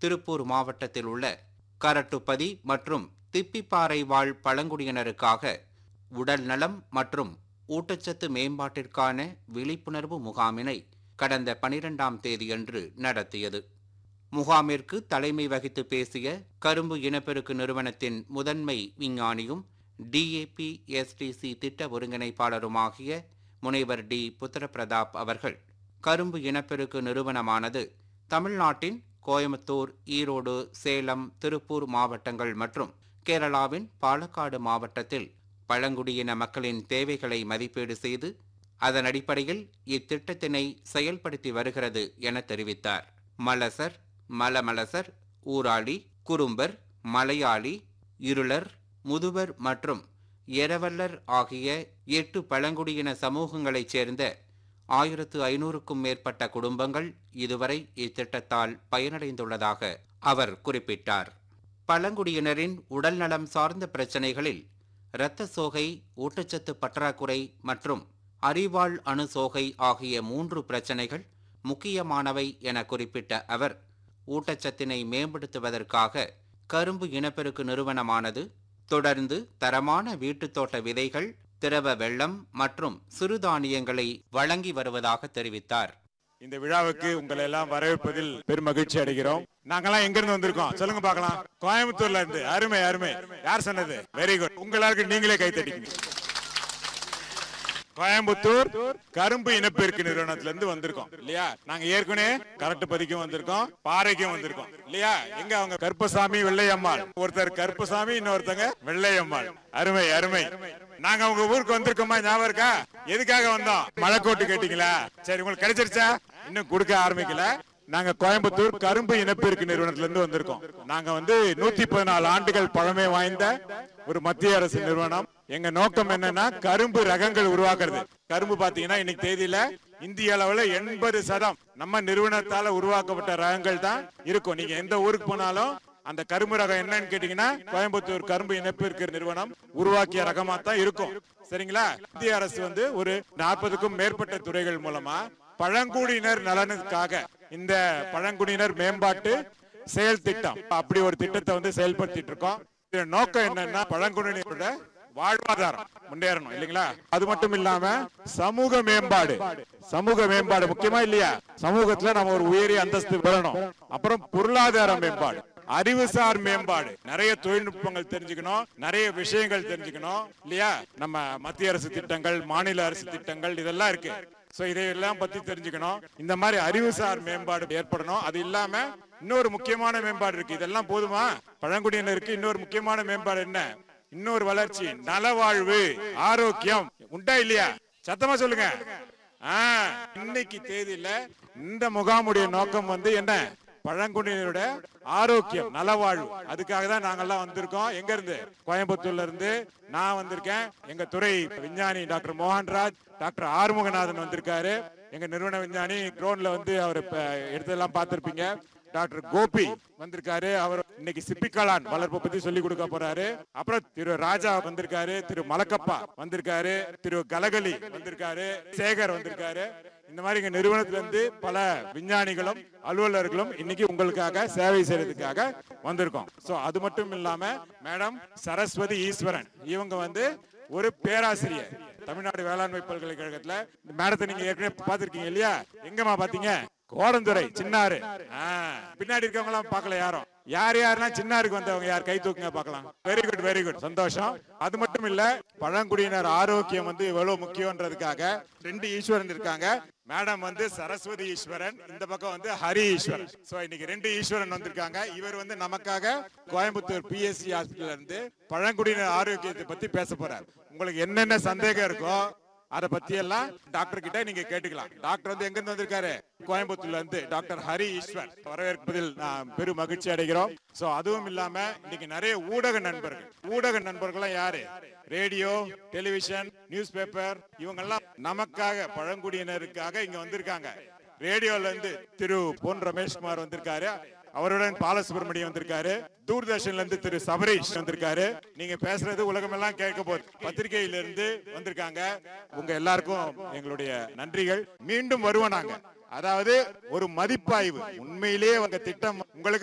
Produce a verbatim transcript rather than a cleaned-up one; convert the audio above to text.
திருப்பூர் மாவட்டத்தில் உள்ள கரட்டுப்பதி மற்றும் திப்பிப்பாறை வாழ் பழங்குடியினருக்காக உடல் நலம் மற்றும் ஊட்டச்சத்து மேம்பாட்டிற்கான விழிப்புணர்வு முகாமினை கடந்த பனிரெண்டாம் தேதியன்று நடத்தியது. முகாமிற்கு தலைமை வகித்து பேசிய கரும்பு இனப்பெருக்கு நிறுவனத்தின் முதன்மை விஞ்ஞானியும் டிஏபி எஸ்டிசி திட்ட ஒருங்கிணைப்பாளருமாகிய முனைவர் டி புத்திரபிரதாப் அவர்கள், கரும்பு இனப்பெருக்கு நிறுவனமானது தமிழ்நாட்டின் கோயம்புத்தூர், ஈரோடு, சேலம், திருப்பூர் மாவட்டங்கள் மற்றும் கேரளாவின் பாலக்காடு மாவட்டத்தில் பழங்குடியின மக்களின் தேவைகளை மதிப்பீடு செய்து அதன் அடிப்படையில் இத்திட்டத்தினை செயல்படுத்தி வருகிறது என தெரிவித்தார். மலசர், மலமலசர், ஊராளி, குறும்பர், மலையாளி, இருளர், முதுவர் மற்றும் எரவல்லர் ஆகிய எட்டு பழங்குடியின சமூகங்களைச் சேர்ந்த ஆயிரத்து ஐநூறுக்கும் மேற்பட்ட குடும்பங்கள் இதுவரை இத்திட்டத்தால் பயனடைந்துள்ளதாக அவர் குறிப்பிட்டார். பழங்குடியினரின் உடல்நலம் சார்ந்த பிரச்சினைகளில் இரத்த சோகை, ஊட்டச்சத்து பற்றாக்குறை மற்றும் அறிவாள் அணு சோகை ஆகிய மூன்று பிரச்சினைகள் முக்கியமானவை என குறிப்பிட்ட அவர், ஊட்டச்சத்தினை மேம்படுத்துவதற்காக கரும்பு இனப்பெருக்கு நிறுவனமானது தொடர்ந்து தரமான வீட்டுத் தோட்ட விதைகள், திரவ வெள்ளம் மற்றும் சிறுதானியங்களை வழங்கி வருவதாக தெரிவித்தார். இந்த விழாவுக்கு உங்களை எல்லாம் வரவேற்பதில் பெரும் மகிழ்ச்சி அடைகிறோம். நாங்கெல்லாம் எங்க இருந்து வந்திருக்கோம் சொல்லுங்க பார்க்கலாம். கோயம்புத்தூர்ல இருந்து. அருமை அருமை. யார் சொன்னது? Very good. உங்களுக்கு நீங்களே கைத்தட்டிங்க. கோயம்புத்தூர் கரும்பு இனப்பெருக்கு நிறுவனத்துல இருந்து வந்திருக்கோம் இல்லையா? நாங்க ஏற்கனவே கரட்டு பதிக்கும் வந்திருக்கோம், பாறைக்கும் வந்திருக்கோம் இல்லையா? எங்க அவங்க கருப்பசாமி, வெள்ளையம்மாள். ஒருத்தர் கருப்பசாமி, இன்னொருத்தங்க வெள்ளையம்மாள். அருமை அருமை. நாங்க உங்க ஊருக்கு வந்திருக்கோமா? ஞாபகம் இருக்கா? எதுக்காக வந்தோம்? மழைக்கோட்டு கேட்டீங்களா? சரி, உங்களுக்கு கிடைச்சிருச்சா? இன்னும் கொடுக்க ஆரம்பிக்கல. நாங்க கோயம்புத்தூர் கரும்பு இனப்பெருக்கு நிறுவனத்துல இருந்து வந்திருக்கோம். நாங்க வந்து நூத்தி பதினாலு ஆண்டுகள் பழமை வாய்ந்த ஒரு மத்திய அரசு நிறுவனம். எங்க நோக்கம் என்னன்னா கரும்பு ரகங்கள் உருவாக்குறது. கரும்பு பாத்தீங்கன்னா இன்னைக்கு தேதியில இந்திய அளவுல எண்பது சதம் நம்ம நிறுவனத்தால உருவாக்கப்பட்ட ரகங்கள் தான் இருக்கும். நீங்க எந்த ஊருக்கு போனாலும் அந்த கரும்பு ரகம் என்னன்னு கேட்டீங்கன்னா கோயம்புத்தூர் கரும்பு இனப்பெருக்கு நிறுவனம் உருவாக்கிய ரகமா தான் இருக்கும். சரிங்களா? இந்திய அரசு வந்து ஒரு நாற்பதுக்கும் மேற்பட்ட துறைகள் மூலமா பழங்குடியினர் நலனுக்காக இந்த பழங்குடியினர் மேம்பாட்டு செயல் திட்டம் அப்படி ஒரு திட்டத்தை வந்து செயல்படுத்திட்டு இருக்கோம். நோக்கம் என்னன்னா பழங்குடியினரோட வாழ்வாதாரம் முன்னேறணும் இல்லைங்களா? அது மட்டும் இல்லாம சமூக மேம்பாடு. சமூக மேம்பாடு முக்கியமா இல்லையா? சமூகத்துல நம்ம ஒரு உயரிய அந்தஸ்து பெறணும். அப்புறம் பொருளாதார மேம்பாடு, அறிவுசார் மேம்பாடு, நிறைய தொழில்நுட்பங்கள் தெரிஞ்சுக்கணும், நிறைய விஷயங்கள் தெரிஞ்சுக்கணும் இல்லையா? நம்ம மத்திய அரசு திட்டங்கள், மாநில அரசு திட்டங்கள் இதெல்லாம் இருக்கு. சோ இதையெல்லாம் பத்தி தெரிஞ்சுக்கணும். இந்த மாதிரி அறிவுசார் மேம்பாடு ஏற்படணும். அது இல்லாம இன்னொரு முக்கியமான மேம்பாடு இருக்கு. இதெல்லாம் போதுமா? பழங்குடியினருக்கு இன்னொரு முக்கியமான மேம்பாடு என்ன? இன்னொரு வளர்ச்சி, நலவாழ்வு, ஆரோக்கியம். உண்டா இல்லையா? சத்தமா சொல்லுங்க. இன்னைக்கு தேதியில இந்த முகாமுடைய நோக்கம் வந்து என்ன? பழங்குடியினரோட ஆரோக்கியம், நலவாழ்வு. அதுக்காக தான் நாங்கெல்லாம் வந்திருக்கோம். எங்க இருந்து? கோயம்புத்தூர்ல இருந்து நான் வந்திருக்கேன். எங்க துறை விஞ்ஞானி டாக்டர் மோகன்ராஜ், டாக்டர் ஆறுமுகநாதன் வந்திருக்காரு. எங்க நிறுவன விஞ்ஞானி ட்ரோன்ல வந்து அவர் எடுத்ததெல்லாம் பார்த்திருப்பீங்க. டாக்டர் கோபி வந்திருக்காரு. அவர் இன்னைக்கு சிப்பிக்காளான் வளர்ப்பு பத்தி சொல்லி கொடுக்க போறாரு. அப்புறம் திரு ராஜா வந்திருக்காரு, திரு மலக்கப்பா வந்திருக்காரு, திரு கலகலி வந்திருக்காரு, சேகர் வந்திருக்காரு. இந்த மாதிரி எங்க நிறுவனத்துல இருந்து பல விஞ்ஞானிகளும் அலுவலர்களும் இன்னைக்கு உங்களுக்காக சேவை செய்யறதுக்காக வந்திருக்கோம். சோ அது மட்டும் இல்லாம மேடம் சரஸ்வதி ஈஸ்வரன், இவங்க வந்து ஒரு பேராசிரியர் தமிழ்நாடு வேளாண்மை பல்கலைக்கழகத்துல. இந்த மேடத்தை நீங்க ஏற்கனவே பாத்திருக்கீங்க இல்லையா? எங்கம்மா பாத்தீங்க? கோடந்துறை, சின்னாறு. பின்னாடி இருக்கவங்க எல்லாம் பாக்கல யாரும். யார் யாரெல்லாம் சின்னாருக்கு வந்தவங்க யார் கை தூக்குங்க பாக்கலாம். Very good very good. சந்தோஷம். அது மட்டும் இல்ல, பழங்குடியினர் ஆரோக்கியம் வந்து எவ்வளவு முக்கியம்ன்றதுக்காக ரெண்டு ஈஸ்வரன் இருக்காங்க. மேடம் வந்து சரஸ்வதி ஈஸ்வரன், இந்த பக்கம் வந்து ஹரி ஈஸ்வரன். சோ இன்னைக்கு ரெண்டு ஈஸ்வரன் வந்திருக்காங்க. இவர் வந்து நமக்காக கோயம்புத்தூர் பிஎஸ்சி ஹாஸ்பிட்டல் இருந்து பழங்குடியினர் ஆரோக்கியத்தை பத்தி பேச போறார். உங்களுக்கு என்னென்ன சந்தேகம் இருக்கோ அத பத்தி எல்லாம் டாக்டர் கிட்ட நீங்க கேட்டுக்கலாம். டாக்டர் வந்து எங்க இருந்து வந்திருக்காரு? கோயம்புத்தூர்ல இருந்து டாக்டர் ஹரி ஈஸ்வர். வரவேற்பதில் நான் பெரும் மகிழ்ச்சி அடைகிறோம். சோ அதுவும் இல்லாம இன்னைக்கு நிறைய ஊடக நண்பர்கள். ஊடக நண்பர்கள் யாரு? ரேடியோ, டெலிவிஷன், நியூஸ் பேப்பர், இவங்க எல்லாம் நமக்காக பழங்குடியினருக்காக இங்க வந்திருக்காங்க. ரேடியோல இருந்து திரு பொன் ரமேஷ்குமார் வந்திருக்காரு. அவருடன் பாலசுப்ரமணியம் வந்திருக்காரு. தூர்தர்ஷன்ல இருந்து திரு சபரீஷ் வந்திருக்காரு. நீங்க பேசுறது உலகமெல்லாம் கேட்க போகுது. பத்திரிகையில இருந்து வந்திருக்காங்க. உங்க எல்லாருக்கும் எங்களுடைய நன்றிகள். மீண்டும் வருவோம் நாங்க. அதாவது ஒரு மதிப்பாய்வு, உண்மையிலேயே உங்க திட்டம் உங்களுக்கு